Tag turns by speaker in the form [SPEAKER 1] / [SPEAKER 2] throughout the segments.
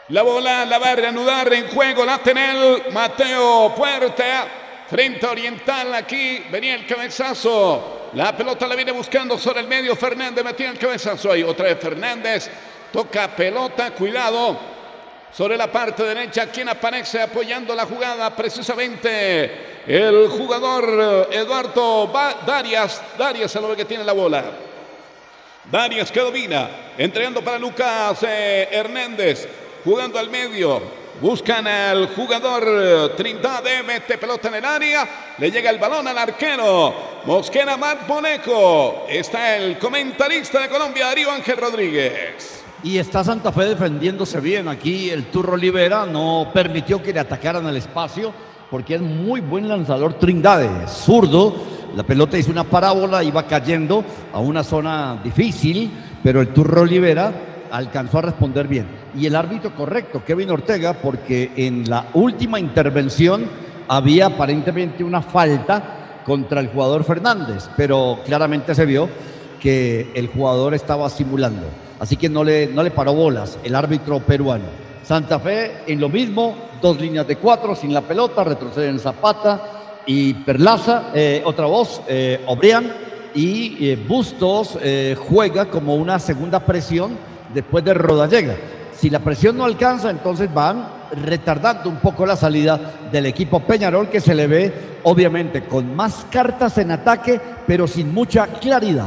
[SPEAKER 1] La bola la va a reanudar en juego. La tiene Mateo Puerta. Frente a Oriental, aquí venía el cabezazo. La pelota la viene buscando sobre el medio. Fernández metía el cabezazo ahí. Otra vez Fernández. Toca pelota. Cuidado. Sobre la parte derecha. Quien aparece apoyando la jugada. Precisamente el jugador Eduardo Darias. Darias es el que tiene la bola. Darias que domina. Entregando para Lucas Hernández. Jugando al medio. Buscan al jugador Trindade, mete pelota en el área, le llega el balón al arquero Mosquera Marmolejo. Está el comentarista de Colombia, Darío Ángel Rodríguez.
[SPEAKER 2] Y está Santa Fe defendiéndose bien. Aquí el Turro Olivera no permitió que le atacaran al espacio porque es muy buen lanzador Trindade, zurdo. La pelota hizo una parábola, iba cayendo a una zona difícil, pero el Turro Olivera alcanzó a responder bien. Y el árbitro correcto, Kevin Ortega, porque en la última intervención había aparentemente una falta contra el jugador Fernández, pero claramente se vio que el jugador estaba simulando. Así que no le paró bolas el árbitro peruano. Santa Fe en lo mismo, 2 líneas de 4 sin la pelota, retroceden Zapata y Perlaza, otra voz, Obrián y Bustos juega como una segunda presión después de Rodallega. Si la presión no alcanza, entonces van retardando un poco la salida del equipo Peñarol, que se le ve obviamente con más cartas en ataque, pero sin mucha claridad.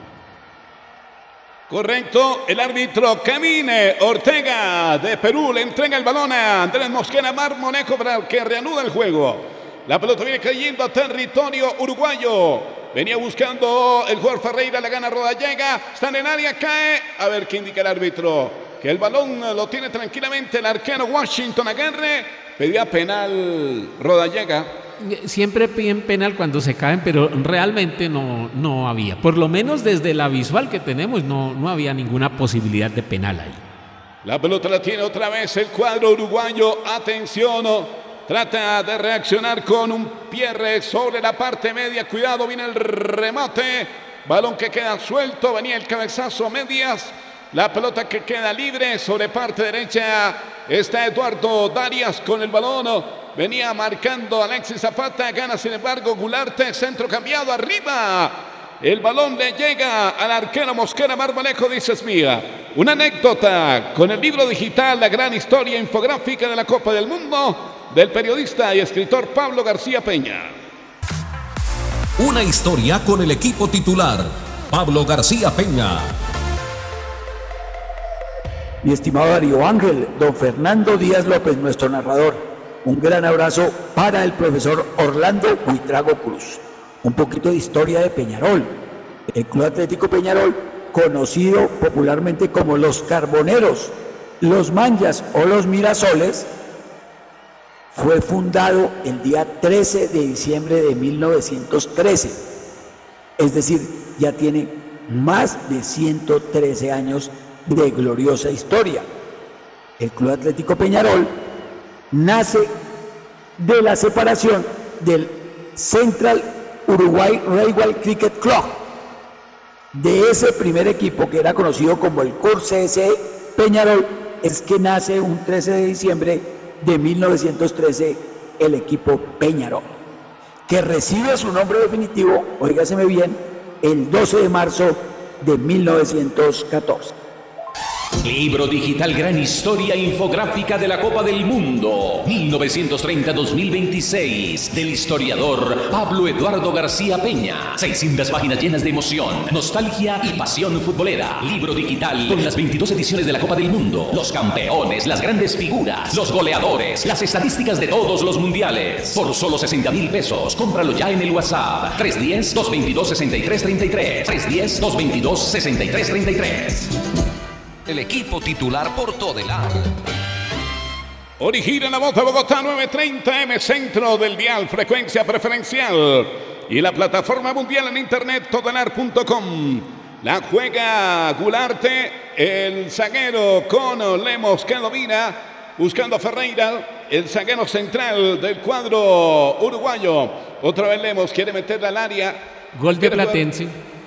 [SPEAKER 1] Correcto, el árbitro Camine Ortega de Perú le entrega el balón a Andrés Mosquera Marmolejo para que reanuda el juego. La pelota viene cayendo a territorio uruguayo. Venía buscando el jugador Ferreira, la gana Rodallega, está en el área, cae. A ver qué indica el árbitro. Que el balón lo tiene tranquilamente el arquero Washington Aguirre. Pedía penal Rodallega.
[SPEAKER 3] Siempre piden penal cuando se caen, pero realmente no había. Por lo menos desde la visual que tenemos, no había ninguna posibilidad de penal ahí.
[SPEAKER 1] La pelota la tiene otra vez el cuadro uruguayo. Atención. Trata de reaccionar con un Pierre sobre la parte media. Cuidado, viene el remate. Balón que queda suelto. Venía el cabezazo medias. La pelota que queda libre sobre parte derecha. Está Eduardo Darias con el balón. Venía marcando Alexis Zapata. Gana sin embargo Gularte. Centro cambiado arriba. El balón le llega al arquero Mosquera Marmolejo, dice Esmía. Una anécdota con el libro digital, la gran historia infográfica de la Copa del Mundo, del periodista y escritor Pablo García Peña.
[SPEAKER 4] Una historia con el equipo titular, Pablo García Peña.
[SPEAKER 5] Mi estimado Darío Ángel, don Fernando Díaz López, nuestro narrador. Un gran abrazo para el profesor Orlando Buitrago Cruz. Un poquito de historia de Peñarol. El Club Atlético Peñarol, conocido popularmente como los Carboneros, los Manjas o los Mirasoles, fue fundado el día 13 de diciembre de 1913. Es decir, ya tiene más de 113 años de gloriosa historia. El Club Atlético Peñarol nace de la separación del Central Uruguay Railway Cricket Club. De ese primer equipo que era conocido como el CUR CSE Peñarol, es que nace un 13 de diciembre de 1913 el equipo Peñarol, que recibe su nombre definitivo, óigaseme bien, el 12 de marzo de 1914.
[SPEAKER 6] Libro digital Gran Historia Infográfica de la Copa del Mundo 1930-2026 del historiador Pablo Eduardo García Peña. 600 páginas llenas de emoción, nostalgia y pasión futbolera. Libro digital con las 22 ediciones de la Copa del Mundo, los campeones, las grandes figuras, los goleadores, las estadísticas de todos los mundiales. Por solo 60,000 pesos. Cómpralo ya en el WhatsApp 310-222-6333. 310-222-6333.
[SPEAKER 4] El equipo titular por Todelar.
[SPEAKER 1] Origina la bota Bogotá 930M, centro del dial, frecuencia preferencial. Y la plataforma mundial en internet, todelar.com. La juega Gularte, el zaguero con Lemos que domina, buscando a Ferreira, el zaguero central del cuadro uruguayo. Otra vez Lemos quiere meterla al área.
[SPEAKER 3] Gol de Platense.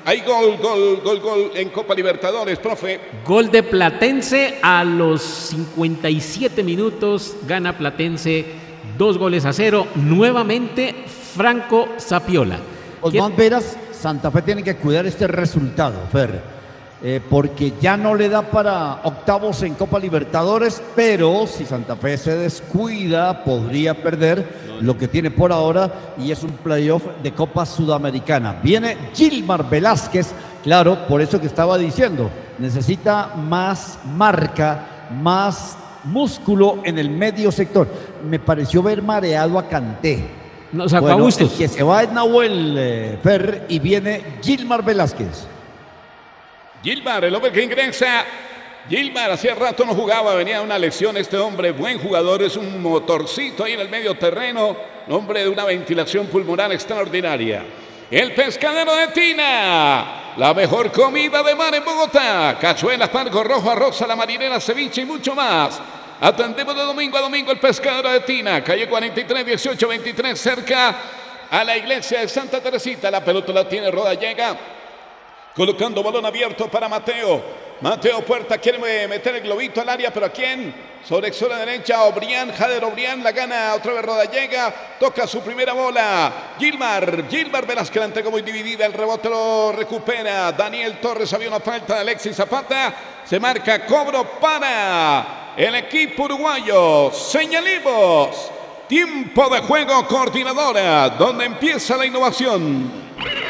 [SPEAKER 1] Hay gol en Copa Libertadores, profe.
[SPEAKER 3] Gol de Platense a los 57 minutos. Gana Platense 2-0. Nuevamente Franco Zapiola.
[SPEAKER 2] Osman Veras, Santa Fe tiene que cuidar este resultado, Fer. Porque ya no le da para octavos en Copa Libertadores, pero si Santa Fe se descuida, podría perder lo que tiene por ahora, y es un playoff de Copa Sudamericana. Viene Gilmar Velázquez, claro, por eso que estaba diciendo, necesita más marca, más músculo en el medio sector. Me pareció ver mareado a Kanté.
[SPEAKER 3] No, sacó a Bustos.
[SPEAKER 2] El que se va es Nahuel Fer, y viene Gilmar Velázquez.
[SPEAKER 1] Gilmar, el hombre que ingresa. Gilmar hacía rato no jugaba, venía de una lesión este hombre, buen jugador, es un motorcito ahí en el medio terreno, hombre de una ventilación pulmonar extraordinaria. El Pescadero de Tina, la mejor comida de mar en Bogotá, cazuelas, pargo rojo, arroz a la marinera, ceviche y mucho más. Atendemos de domingo a domingo el Pescadero de Tina, calle 43, 18, 23, cerca a la iglesia de Santa Teresita. La pelota la tiene Rodallega, colocando balón abierto para Mateo. Mateo Puerta quiere meter el globito al área, pero ¿a quién? Sobre extrema derecha, Obrián, Jader Obrián, la gana otra vez Rodallega, toca su primera bola. Gilmar Velázquez la entregó muy dividida, el rebote lo recupera Daniel Torres, había una falta de Alexis Zapata, se marca cobro para el equipo uruguayo. Señalemos, tiempo de juego, Coordinadora, donde empieza la innovación.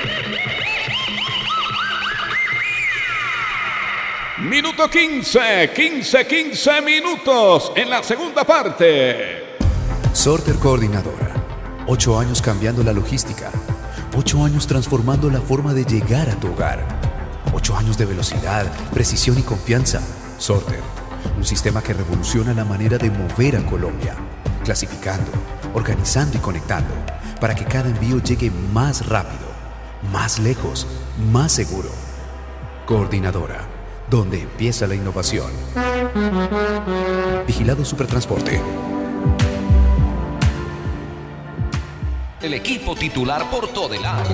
[SPEAKER 1] Minuto 15 minutos en la segunda parte.
[SPEAKER 7] Sorter Coordinadora. 8 años cambiando la logística. 8 años transformando la forma de llegar a tu hogar. 8 años de velocidad, precisión y confianza. Sorter. Un sistema que revoluciona la manera de mover a Colombia. Clasificando, organizando y conectando. Para que cada envío llegue más rápido, más lejos, más seguro. Coordinadora. Donde empieza la innovación. Vigilado Supertransporte.
[SPEAKER 4] El equipo titular por Todelar.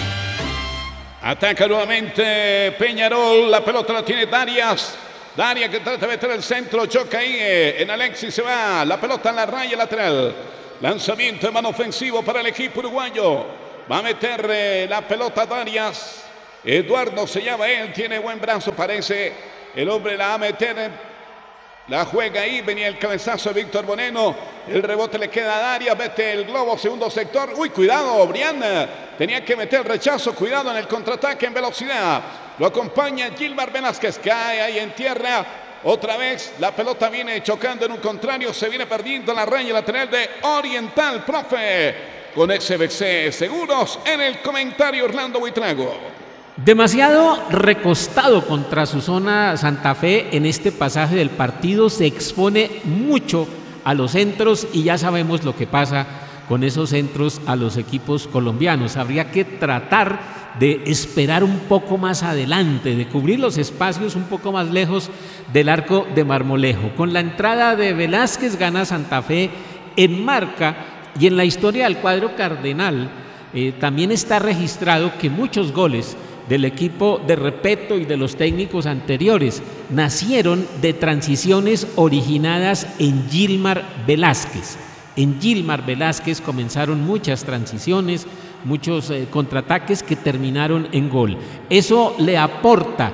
[SPEAKER 1] Ataca nuevamente Peñarol. La pelota la tiene Darias. Darias que trata de meter el centro. Choca ahí en Alexis. Se va la pelota en la raya lateral. Lanzamiento de mano ofensivo para el equipo uruguayo. Va a meter la pelota Darias. Eduardo se llama él, tiene buen brazo, parece. El hombre la va a meter, la juega ahí, venía el cabezazo de Víctor Boneno. El rebote le queda a Darias, mete el globo, segundo sector. Uy, cuidado, Brian, tenía que meter el rechazo, cuidado en el contraataque en velocidad. Lo acompaña Gilmar Velázquez, cae ahí en tierra. Otra vez la pelota viene chocando en un contrario, se viene perdiendo la raya lateral de Oriental, profe. Con SBC Seguros en el comentario Orlando Buitrago.
[SPEAKER 3] Demasiado recostado contra su zona Santa Fe en este pasaje del partido, se expone mucho a los centros y ya sabemos lo que pasa con esos centros a los equipos colombianos. Habría que tratar de esperar un poco más adelante, de cubrir los espacios un poco más lejos del arco de Marmolejo. Con la entrada de Velázquez gana Santa Fe en marca, y en la historia del cuadro cardenal también está registrado que muchos goles del equipo de Repeto y de los técnicos anteriores nacieron de transiciones originadas en Gilmar Velázquez. En Gilmar Velázquez comenzaron muchas transiciones, muchos contraataques que terminaron en gol. Eso le aporta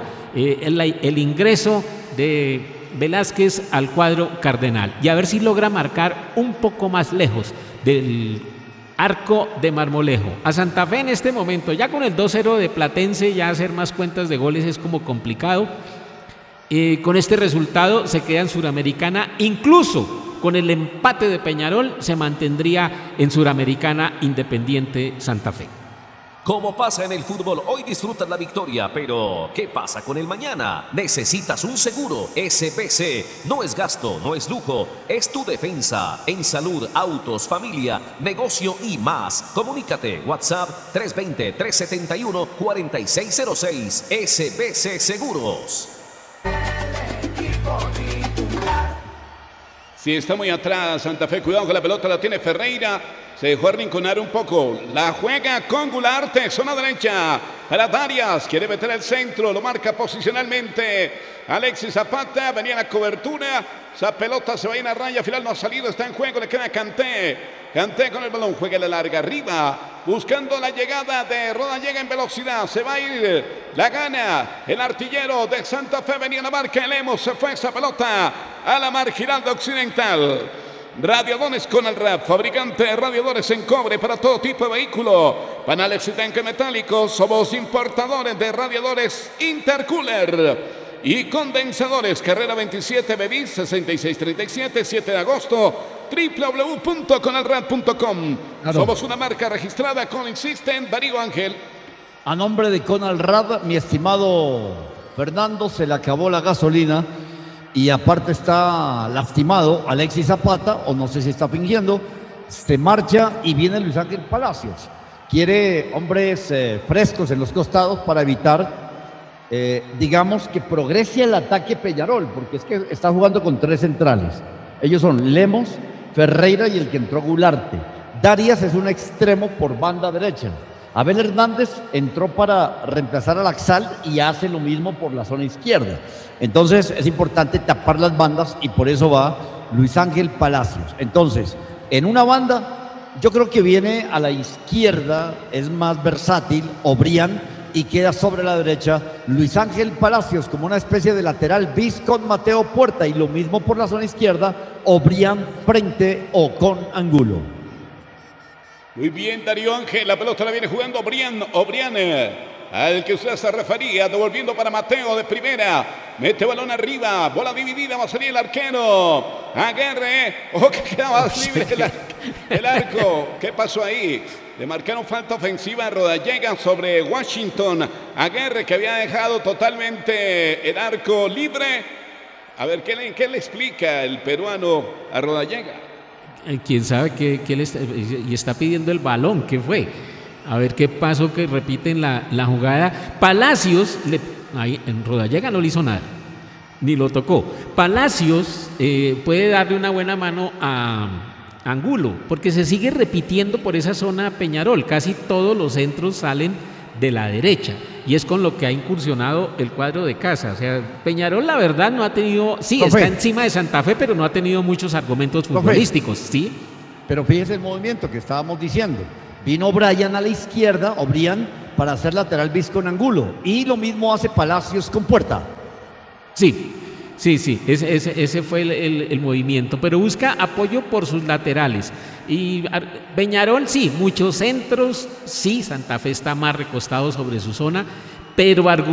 [SPEAKER 3] el ingreso de Velázquez al cuadro cardenal, y a ver si logra marcar un poco más lejos del arco de Marmolejo. A Santa Fe en este momento, ya con el 2-0 de Platense, ya hacer más cuentas de goles es como complicado. Con este resultado se queda en Suramericana, incluso con el empate de Peñarol se mantendría en Suramericana Independiente Santa Fe.
[SPEAKER 4] Como pasa en el fútbol, hoy disfrutas la victoria, pero ¿qué pasa con el mañana? Necesitas un seguro. SBC no es gasto, no es lujo, es tu defensa. En salud, autos, familia, negocio y más. Comunícate, WhatsApp 320-371-4606. SBC Seguros.
[SPEAKER 1] Sí, está muy atrás Santa Fe. Cuidado con la pelota, la tiene Ferreira. Se dejó arrinconar un poco. La juega con Gularte, zona derecha. Para Darias, quiere meter el centro, lo marca posicionalmente Alexis Zapata. Venía la cobertura. Esa pelota se va a ir a raya final, no ha salido, está en juego, le queda Kanté. Kanté con el balón, juega la larga arriba, buscando la llegada de Rodallega en velocidad. Se va a ir, la gana el artillero de Santa Fe. Venía la marca, el Emo, se fue esa pelota a la marginal de Occidental. Radiadores Conalrad, fabricante de radiadores en cobre para todo tipo de vehículo. Panales y tanques metálicos, somos importadores de radiadores Intercooler y condensadores. Carrera 27, Bevis 6637, 7 de agosto. www.conalrad.com.
[SPEAKER 2] Claro.
[SPEAKER 1] Somos una marca registrada con Insisten. Darío Ángel.
[SPEAKER 2] A nombre de Conalrad, mi estimado Fernando, se le acabó la gasolina y aparte está lastimado Alexis Zapata, o no sé si está fingiendo. Se marcha y viene Luis Ángel Palacios. Quiere hombres frescos en los costados para evitar, digamos, que progrese el ataque Peñarol, porque es que está jugando con 3 centrales. Ellos son Lemos, Ferreira y el que entró Gularte. Darias es un extremo por banda derecha. Abel Hernández entró para reemplazar a Laxal y hace lo mismo por la zona izquierda. Entonces es importante tapar las bandas y por eso va Luis Ángel Palacios. Entonces, en una banda, yo creo que viene a la izquierda, es más versátil, Obrián, y queda sobre la derecha Luis Ángel Palacios como una especie de lateral bis con Mateo Puerta, y lo mismo por la zona izquierda, Obrián frente o con Angulo.
[SPEAKER 1] Muy bien, Darío Ángel, la pelota la viene jugando Obrián, al que usted se refería, devolviendo para Mateo de primera, mete balón arriba, bola dividida, va a salir el arquero, Aguerre, ojo que quedaba libre el arco. ¿Qué pasó ahí? Le marcaron falta ofensiva a Rodallega sobre Washington. Aguerre, que había dejado totalmente el arco libre. A ver, ¿qué le explica el peruano a Rodallega?
[SPEAKER 3] Quién sabe qué le está, y está pidiendo el balón. ¿Qué fue? A ver qué pasó, que repiten la jugada. Palacios, ahí en Rodallega no le hizo nada, ni lo tocó. Palacios puede darle una buena mano a Angulo, porque se sigue repitiendo por esa zona Peñarol. Casi todos los centros salen de la derecha, y es con lo que ha incursionado el cuadro de casa. O sea, Peñarol, la verdad, no ha tenido, sí,
[SPEAKER 2] Profe,
[SPEAKER 3] está encima de Santa Fe, pero no ha tenido muchos argumentos futbolísticos, ¿sí?
[SPEAKER 2] Pero fíjese el movimiento que estábamos diciendo. Vino Brian a la izquierda, Obrián, para hacer lateral bis con Angulo, y lo mismo hace Palacios con Puerta.
[SPEAKER 3] Sí, ese fue el movimiento, pero busca apoyo por sus laterales. Y Peñarol, sí, muchos centros, sí, Santa Fe está más recostado sobre su zona, pero